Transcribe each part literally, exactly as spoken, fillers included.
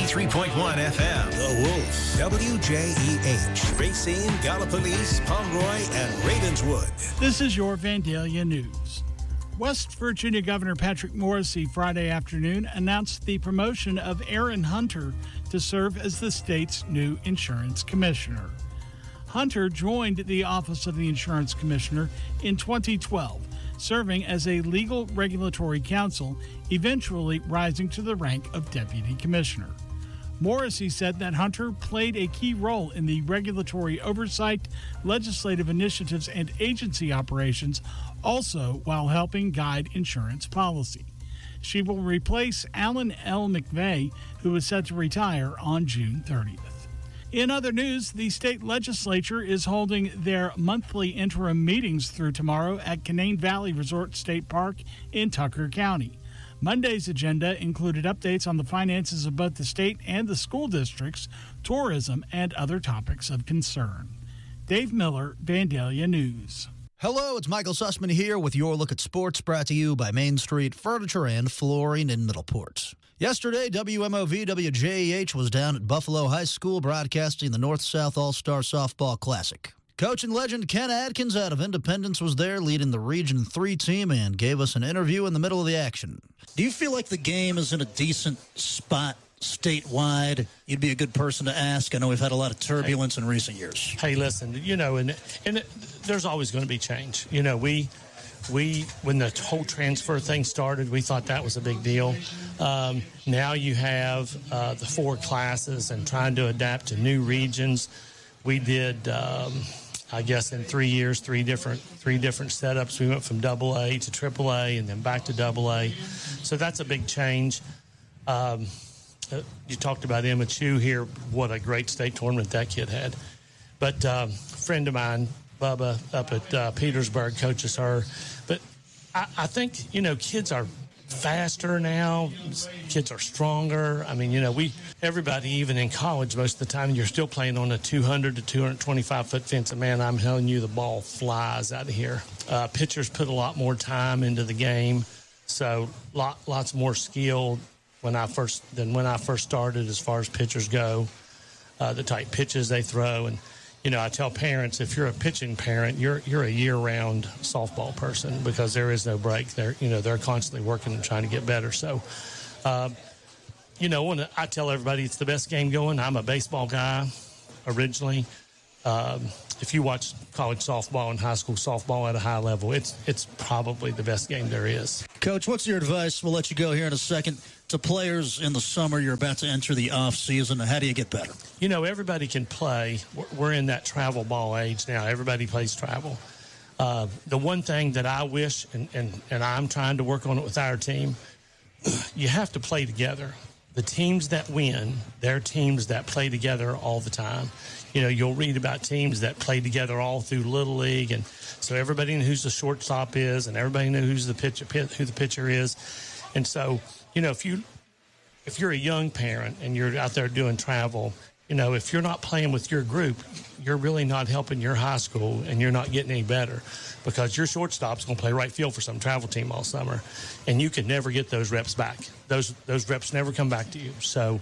ninety-three point one F M. The Wolf. W J E H. Racine, Gallipolis, Pomeroy, and Ravenswood. This is your Vandalia News. West Virginia Governor Patrick Morrisey Friday afternoon announced the promotion of Aaron Hunter to serve as the state's new insurance commissioner. Hunter joined the Office of the Insurance Commissioner in twenty twelve, serving as a legal regulatory counsel, eventually rising to the rank of deputy commissioner. Morrisey said that Hunter played a key role in the regulatory oversight, legislative initiatives, and agency operations, also while helping guide insurance policy. She will replace Alan L. McVeigh, who is set to retire on June thirtieth. In other news, the state legislature is holding their monthly interim meetings through tomorrow at Canaan Valley Resort State Park in Tucker County. Monday's agenda included updates on the finances of both the state and the school districts, tourism, and other topics of concern. Dave Miller, Vandalia News. Hello, it's Michael Sussman here with your look at sports, brought to you by Main Street Furniture and Flooring in Middleport. Yesterday, W M O V W J E H was down at Buffalo High School broadcasting the North-South All-Star Softball Classic. Coach and legend Ken Adkins out of Independence was there leading the Region three team and gave us an interview in the middle of the action. Do you feel like the game is in a decent spot statewide? You'd be a good person to ask. I know we've had a lot of turbulence hey, in recent years. Hey, listen, you know, and, and it, there's always going to be change. You know, we, we when the whole transfer thing started, we thought that was a big deal. Um, now you have uh, the four classes and trying to adapt to new regions. We did... Um, I guess in three years, three different three different setups. We went from double A to triple A and then back to double A. So that's a big change. Um, uh, you talked about Emma Chu here. What a great state tournament that kid had. But um, a friend of mine, Bubba, up at uh, Petersburg, coaches her. But I, I think, you know, kids are faster now. Kids are stronger. I mean, you know, we everybody, even in college, most of the time, you're still playing on a two hundred to two twenty-five foot fence. And, man, I'm telling you, the ball flies out of here. Uh, pitchers put a lot more time into the game, so lot, lots more skill when I first than when I first started as far as pitchers go, uh, the type pitches they throw. And, you know, I tell parents, if you're a pitching parent, you're you're a year-round softball person because there is no break. They're, you know, they're constantly working and trying to get better. So, uh, you know, when I tell everybody it's the best game going, I'm a baseball guy originally. Um, if you watch college softball and high school softball at a high level, it's it's probably the best game there is. Coach, what's your advice? We'll let you go here in a second. To players in the summer, you're about to enter the off season. How do you get better? You know, everybody can play. We're in that travel ball age now. Everybody plays travel. Uh, the one thing that I wish, and, and, and I'm trying to work on it with our team, you have to play together. The teams that win, they're teams that play together all the time. You know, you'll read about teams that play together all through Little League, and so everybody knows who the shortstop is, and everybody knows who's the pitcher, who the pitcher is, and so. You know, if you if you're a young parent and you're out there doing travel, you know, if you're not playing with your group, you're really not helping your high school and you're not getting any better because your shortstop's going to play right field for some travel team all summer, and you can never get those reps back. Those those reps never come back to you. So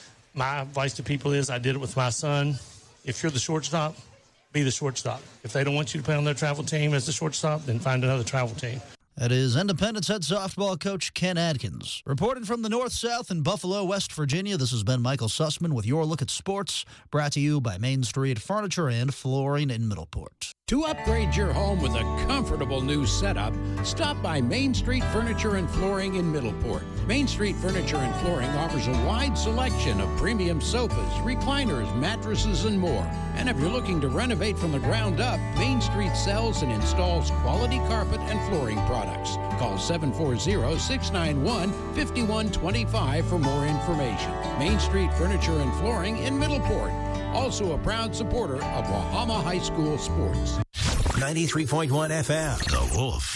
my advice to people is I did it with my son. If you're the shortstop, be the shortstop. If they don't want you to play on their travel team as the shortstop, then find another travel team. That is Independence head softball coach Ken Adkins. Reporting from the North-South in Buffalo, West Virginia, this has been Michael Sussman with your look at sports, brought to you by Main Street Furniture and Flooring in Middleport. To upgrade your home with a comfortable new setup, stop by Main Street Furniture and Flooring in Middleport. Main Street Furniture and Flooring offers a wide selection of premium sofas, recliners, mattresses, and more. And if you're looking to renovate from the ground up, Main Street sells and installs quality carpet and flooring products. Call seven four zero, six nine one, five one two five for more information. Main Street Furniture and Flooring in Middleport. Also a proud supporter of Wahama High School sports. ninety-three point one F M. The Wolf.